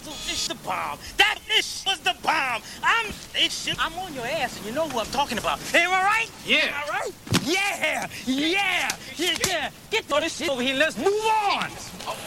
It's the bomb. This was the bomb. I'm on your ass, and you know who I'm talking about. Am I right? Yeah. Am I right? Yeah. Get all this shit over here. Let's move on.